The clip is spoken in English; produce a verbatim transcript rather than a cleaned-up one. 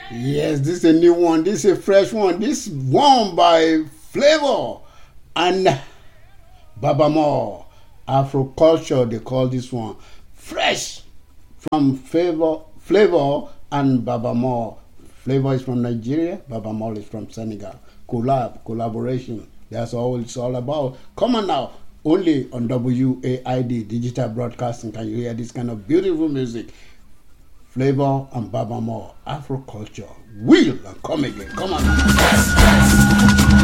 Yes, this is a new one. This is a fresh one. This one by Flavor and Baba More. Afro culture, they call this one. Fresh from Flavor, Flavor and Baba More. Flavor is from Nigeria. Baba More is from Senegal. Collab, collaboration. That's all it's all about. Come on now. Only on W A I D, Digital Broadcasting, can you hear this kind of beautiful music. Flavor and Baba More, Afro culture. Will and come again. Come on.